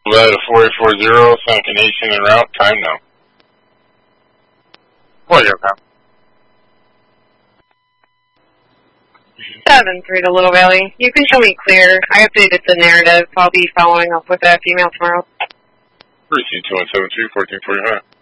Nevada 4840, Seneca Nation en route, time now. 40, okay. 7-3 to Little Valley. You can show me clear. I updated the narrative. I'll be following up with that female tomorrow. Receive 2173, 1445.